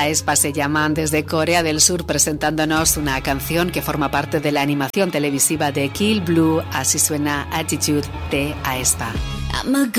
aespa se llaman desde Corea del Sur presentándonos una canción que forma parte de la animación televisiva de Kill Blue. Así suena Attitude de aespa.